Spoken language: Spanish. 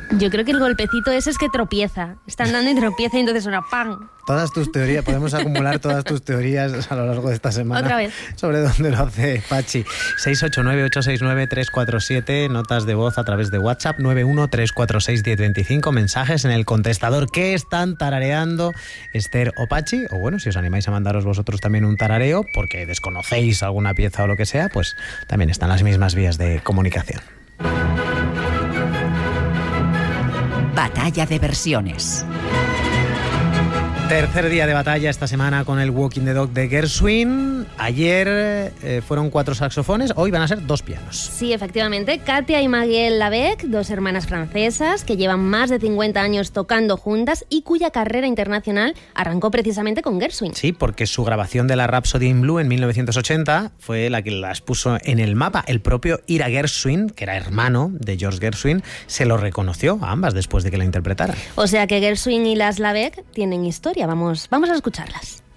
Yo creo que el golpecito ese es que tropieza. Está andando y tropieza y entonces suena ¡pam! Todas tus teorías, podemos acumular todas tus teorías a lo largo de esta semana. Otra vez. Sobre dónde lo hace Pachi. 689-869-347, notas de voz a través de WhatsApp, 913461025, mensajes en el contestador. ¿Qué están tarareando Esther o Pachi? O bueno, si os animáis a mandaros vosotros también un tarareo, porque desconocéis alguna pieza o lo que sea, pues también están las mismas vías de comunicación. Batalla de versiones. Tercer día de batalla esta semana con el Walking the Dog de Gershwin. Ayer fueron 4 saxofones, hoy van a ser 2 pianos. Sí, efectivamente. Katia y Maguel Lavec, 2 hermanas francesas que llevan más de 50 años tocando juntas y cuya carrera internacional arrancó precisamente con Gershwin. Sí, porque su grabación de la Rhapsody in Blue en 1980 fue la que las puso en el mapa. El propio Ira Gershwin, que era hermano de George Gershwin, se lo reconoció a ambas después de que la interpretaran. O sea que Gershwin y las Lavec tienen historia. Vamos a escucharlas.